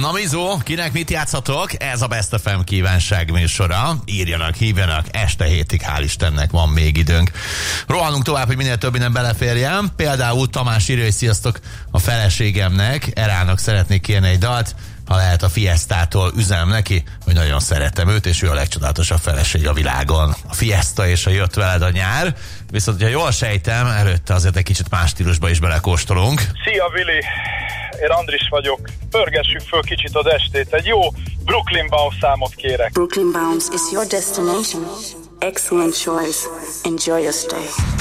Na Mizó, kinek mit játszhatok? Ez a Best FM kívánság műsora. Írjanak, hívjanak, este hétig, hál' Istennek van még időnk. Rohanunk tovább, hogy minél több innen beleférjen. Például Tamás írja, hogy sziasztok, a feleségemnek, Erának szeretnék kérni egy dalt, ha lehet a Fiestától üzenem neki, hogy nagyon szeretem őt, és ő a legcsodálatosabb feleség a világon. A Fiesta és a Jött veled a nyár. Viszont, hogyha jól sejtem, előtte azért egy kicsit más stílusba is belekóstolunk. Szia, Vili! Én Andris vagyok. Pörgessük föl kicsit az estét. Egy jó Brooklyn Bounce számot kérek. Brooklyn Bounce is your destination. Excellent choice. Enjoy your stay.